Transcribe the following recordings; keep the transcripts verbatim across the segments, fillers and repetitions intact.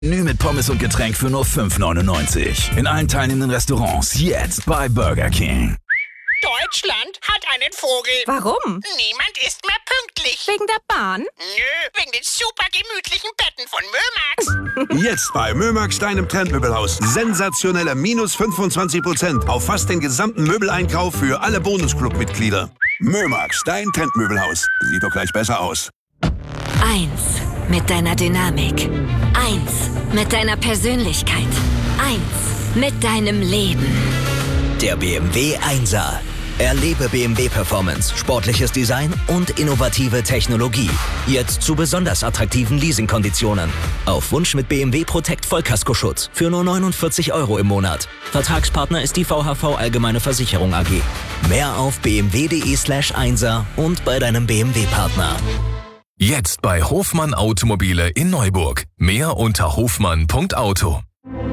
Menü mit Pommes und Getränk für nur fünf neunundneunzig. In allen teilnehmenden Restaurants jetzt bei Burger King. Deutschland hat einen Vogel. Warum? Niemand ist mehr pünktlich. Wegen der Bahn? Nö, wegen den super gemütlichen Betten von Mömax. Jetzt bei Mömax, deinem Trendmöbelhaus. Sensationelle minus fünfundzwanzig Prozent auf fast den gesamten Möbeleinkauf für alle Bonusclub-Mitglieder. Mömax, dein Trendmöbelhaus. Sieht doch gleich besser aus. Eins mit deiner Dynamik. Eins mit deiner Persönlichkeit. Eins mit deinem Leben. Der B M W Einser. Erlebe B M W Performance, sportliches Design und innovative Technologie. Jetzt zu besonders attraktiven Leasingkonditionen. Auf Wunsch mit B M W Protect Vollkaskoschutz für nur neunundvierzig Euro im Monat. Vertragspartner ist die V H V Allgemeine Versicherung A G. Mehr auf bmw.de slash Einser und bei deinem B M W-Partner. Jetzt bei Hofmann Automobile in Neuburg. Mehr unter hofmann punkt auto.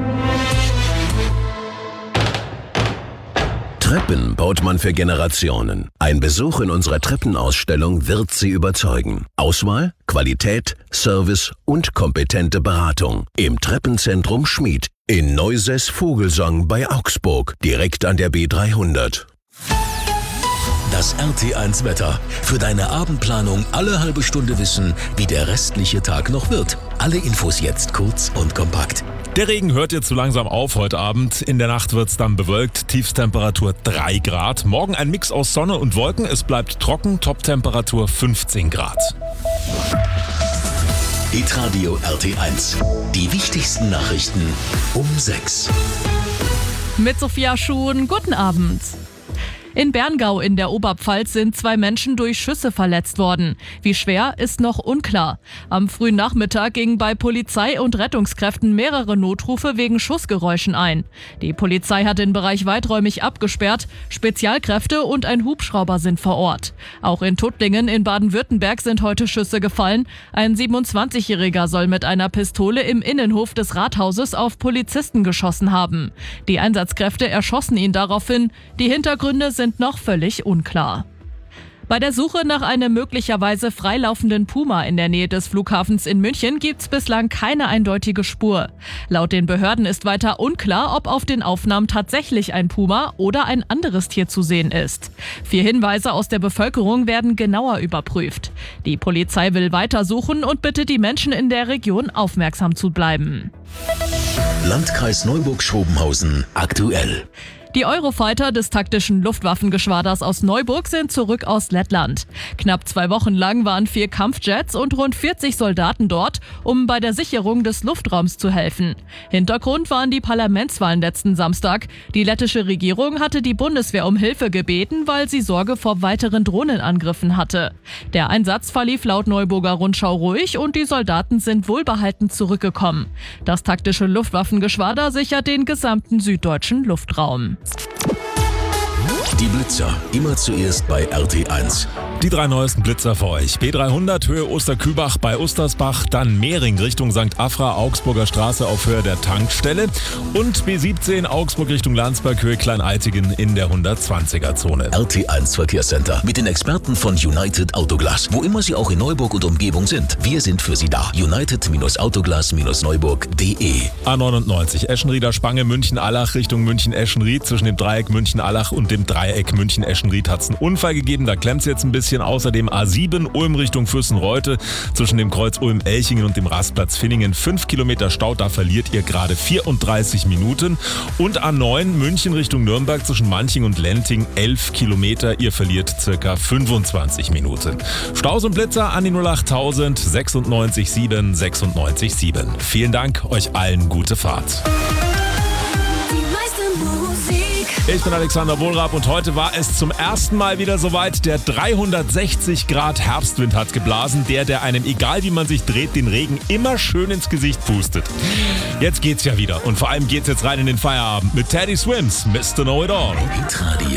Treppen baut man für Generationen. Ein Besuch in unserer Treppenausstellung wird Sie überzeugen. Auswahl, Qualität, Service und kompetente Beratung. Im Treppenzentrum Schmied in Neusäß-Vogelsang bei Augsburg, direkt an der B dreihundert. Das R T eins Wetter. Für deine Abendplanung alle halbe Stunde wissen, wie der restliche Tag noch wird. Alle Infos jetzt kurz und kompakt. Der Regen hört jetzt so langsam auf heute Abend. In der Nacht wird es dann bewölkt. Tiefstemperatur drei Grad. Morgen ein Mix aus Sonne und Wolken. Es bleibt trocken. Toptemperatur fünfzehn Grad. Hitradio R T eins. Die wichtigsten Nachrichten um sechs. Mit Sophia Schuhn. Guten Abend. In Berngau in der Oberpfalz sind zwei Menschen durch Schüsse verletzt worden. Wie schwer, ist noch unklar. Am frühen Nachmittag gingen bei Polizei und Rettungskräften mehrere Notrufe wegen Schussgeräuschen ein. Die Polizei hat den Bereich weiträumig abgesperrt. Spezialkräfte und ein Hubschrauber sind vor Ort. Auch in Tuttlingen in Baden-Württemberg sind heute Schüsse gefallen. Ein siebenundzwanzigjähriger soll mit einer Pistole im Innenhof des Rathauses auf Polizisten geschossen haben. Die Einsatzkräfte erschossen ihn daraufhin. Die Hintergründe sind noch völlig unklar. Bei der Suche nach einem möglicherweise freilaufenden Puma in der Nähe des Flughafens in München gibt's bislang keine eindeutige Spur. Laut den Behörden ist weiter unklar, ob auf den Aufnahmen tatsächlich ein Puma oder ein anderes Tier zu sehen ist. Vier Hinweise aus der Bevölkerung werden genauer überprüft. Die Polizei will weiter suchen und bittet die Menschen in der Region aufmerksam zu bleiben. Landkreis Neuburg-Schrobenhausen aktuell. Die Eurofighter des taktischen Luftwaffengeschwaders aus Neuburg sind zurück aus Lettland. Knapp zwei Wochen lang waren vier Kampfjets und rund vierzig Soldaten dort, um bei der Sicherung des Luftraums zu helfen. Hintergrund waren die Parlamentswahlen letzten Samstag. Die lettische Regierung hatte die Bundeswehr um Hilfe gebeten, weil sie Sorge vor weiteren Drohnenangriffen hatte. Der Einsatz verlief laut Neuburger Rundschau ruhig und die Soldaten sind wohlbehalten zurückgekommen. Das taktische Luftwaffengeschwader sichert den gesamten süddeutschen Luftraum. Die Blitzer, immer zuerst bei R T eins. Die drei neuesten Blitzer für euch. B dreihundert Höhe Osterkübach bei Ostersbach, dann Mehring Richtung Sankt Afra, Augsburger Straße auf Höhe der Tankstelle und B siebzehn Augsburg Richtung Landsberg, Höhe Kleinaltigen in der hundertzwanziger Zone. R T eins Verkehrscenter mit den Experten von United Autoglas. Wo immer Sie auch in Neuburg und Umgebung sind, wir sind für Sie da. United Autoglas Neuburg punkt de. A neunundneunzig Eschenrieder Spange München-Allach Richtung München-Eschenried. Zwischen dem Dreieck München-Allach und dem Dreieck München-Eschenried hat es einen Unfall gegeben. Da klemmt es jetzt ein bisschen. Außerdem A sieben Ulm Richtung Fürstenreute. Zwischen dem Kreuz Ulm-Elchingen und dem Rastplatz Finningen fünf Kilometer Stau. Da verliert ihr gerade vierunddreißig Minuten. Und A neun München Richtung Nürnberg zwischen Manching und Lenting elf Kilometer. Ihr verliert circa fünfundzwanzig Minuten. Staus und Blitzer an die null achttausend sechsundneunzig sieben sechsundneunzig sieben. Vielen Dank, euch allen gute Fahrt. Ich bin Alexander Wohlrab und heute war es zum ersten Mal wieder soweit. Der dreihundertsechzig Grad Herbstwind hat geblasen. Der, der einem, egal wie man sich dreht, den Regen immer schön ins Gesicht pustet. Jetzt geht's ja wieder und vor allem geht's jetzt rein in den Feierabend mit Teddy Swims, Mister Know It All. Hitradio